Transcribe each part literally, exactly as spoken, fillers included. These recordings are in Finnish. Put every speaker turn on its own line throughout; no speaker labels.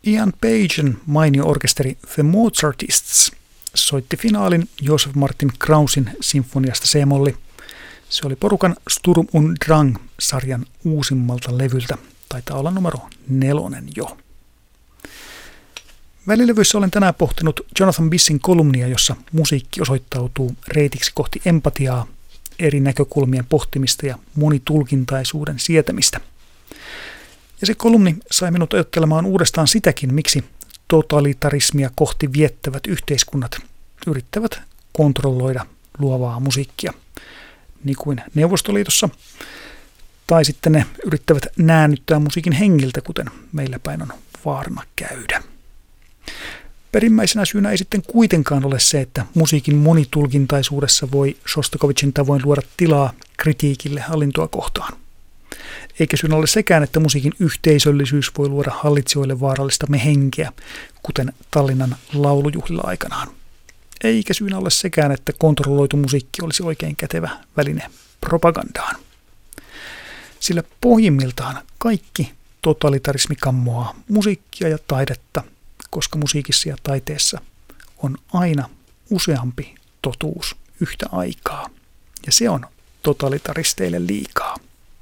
Ian Pagen mainio orkesteri The Mozartists soitti finaalin Joseph Martin Krausin sinfoniasta C-molli. Se oli porukan Sturm und Drang-sarjan uusimmalta levyltä. Taitaa olla numero nelonen jo. Välilevyissä olen tänään pohtinut Jonathan Bissin kolumnia, jossa musiikki osoittautuu reitiksi kohti empatiaa, eri näkökulmien pohtimista ja monitulkintaisuuden sietämistä. Ja se kolumni sai minut ajattelemaan uudestaan sitäkin, miksi totalitarismia kohti viettävät yhteiskunnat yrittävät kontrolloida luovaa musiikkia, niin kuin Neuvostoliitossa, tai sitten ne yrittävät näännyttää musiikin hengiltä, kuten meillä päin on vaarana käydä. Perimmäisenä syynä ei sitten kuitenkaan ole se, että musiikin monitulkintaisuudessa voi Shostakovichin tavoin luoda tilaa kritiikille hallintoa kohtaan. Eikä syynä ole sekään, että musiikin yhteisöllisyys voi luoda hallitsijoille vaarallista mehenkeä, kuten Tallinnan laulujuhlilla aikanaan. Eikä syynä ole sekään, että kontrolloitu musiikki olisi oikein kätevä väline propagandaan. Sillä pohjimmiltaan kaikki totalitarismi kammoaa musiikkia ja taidetta, koska musiikissa ja taiteessa on aina useampi totuus yhtä aikaa. Ja se on totalitaristeille liikaa.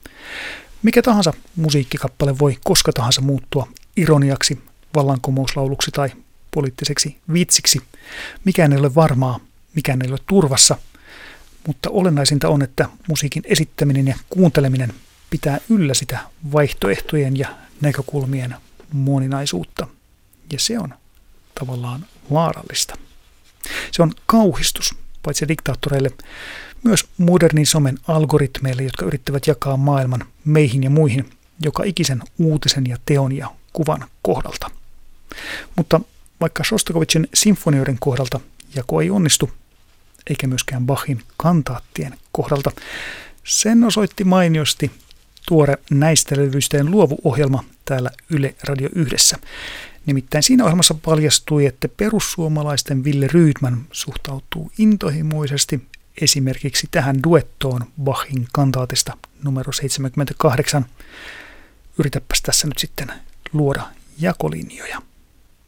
Mikä tahansa musiikkikappale voi koska tahansa muuttua ironiaksi, vallankumouslauluksi tai poliittiseksi vitsiksi. Mikään ei ole varmaa, mikään ei ole turvassa, mutta olennaisinta on, että musiikin esittäminen ja kuunteleminen pitää yllä sitä vaihtoehtojen ja näkökulmien moninaisuutta. Ja se on tavallaan vaarallista. Se on kauhistus, paitsi diktaattoreille, myös modernin somen algoritmeille, jotka yrittävät jakaa maailman meihin ja muihin joka ikisen uutisen ja teon ja kuvan kohdalta. Mutta vaikka Shostakovichin sinfonioiden kohdalta jako ei onnistu, eikä myöskään Bachin kantaattien kohdalta, sen osoitti mainiosti tuore näistä levyistä luovuohjelma täällä Yle Radio Yhdessä. Nimittäin siinä ohjelmassa paljastui, että perussuomalaisten Ville Rydman suhtautuu intohimoisesti esimerkiksi tähän duettoon Bachin kantaatista numero seitsemänkymmentäkahdeksan. Yritäpäs tässä nyt sitten luoda jakolinjoja.